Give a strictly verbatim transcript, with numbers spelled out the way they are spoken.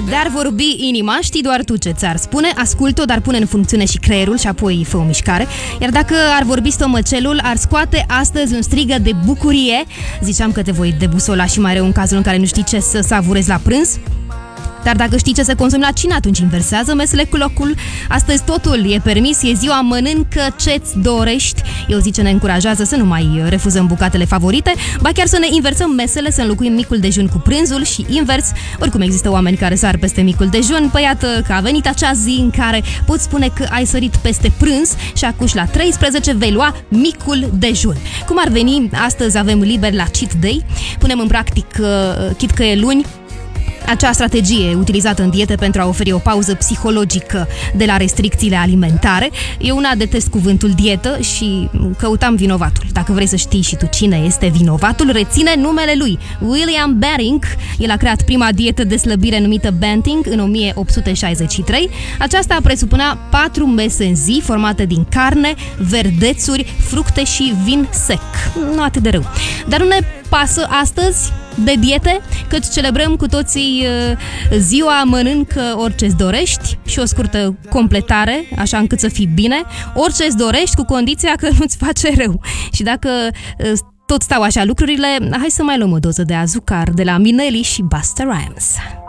De-ar vorbi inima, știi doar tu ce ți-ar spune. Ascultă-o, dar pune în funcțiune și creierul și apoi fă o mișcare. Iar dacă ar vorbi stomacelul, ar scoate astăzi un strigă de bucurie. Ziceam că te voi debusola și mai rău în cazul în care nu știi ce să savurezi la prânz. Dar dacă știi ce să consumi la cină, atunci inversează mesele cu locul. Astăzi totul e permis, e ziua mănâncă ce-ți dorești. Eu zic ce ne încurajează să nu mai refuzăm bucatele favorite, ba chiar să ne inversăm mesele, să înlocuim micul dejun cu prânzul și invers. Oricum există oameni care sar peste micul dejun. Păi iată că a venit acea zi în care poți spune că ai sărit peste prânz și acuși la treisprezece vei lua micul dejun. Cum ar veni, astăzi avem liber la cheat day. Punem în practic, chit că e luni, acea strategie utilizată în diete pentru a oferi o pauză psihologică de la restricțiile alimentare. Eu una detest cuvântul dietă și căutam vinovatul. Dacă vrei să știi și tu cine este vinovatul, reține numele lui, William Banting. El a creat prima dietă de slăbire numită Banting în o mie opt sute șaizeci și trei. Aceasta presupunea patru mese în zi formate din carne, verdețuri, fructe și vin sec. Nu atât de rău. Dar nu ne pasă astăzi de diete, căci celebrăm cu toții uh, ziua mănâncă orice-ți dorești și o scurtă completare, așa încât să fii bine, orice-ți dorești cu condiția că nu-ți face rău. Și dacă uh, tot stau așa lucrurile, hai să mai luăm o doză de azucar de la Minelli și Busta Rhymes.